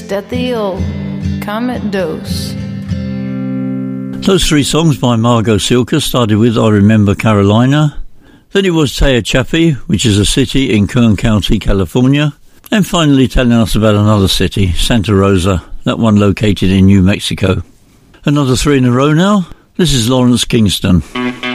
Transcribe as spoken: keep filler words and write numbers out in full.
raced at the old Comet Dose. Those three songs by Margot Silka started with I Remember Carolina. Then it was Tehachapi, which is a city in Kern County, California. And finally telling us about another city, Santa Rosa, that one located in New Mexico. Another three in a row now. This is Lawrence Kingston.